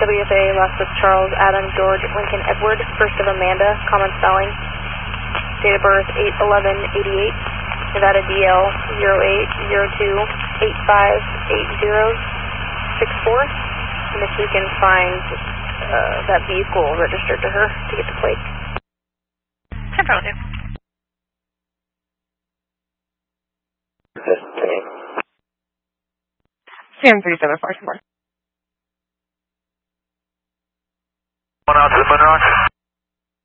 WFA, last with Charles, Adam, George, Lincoln, Edward, first of Amanda, common spelling. Date of birth 8/11/88, Nevada DL 0802858064. And if we can find that vehicle registered to her to get the plate. No problem. Sam 3744. Going out to the Moon Rock.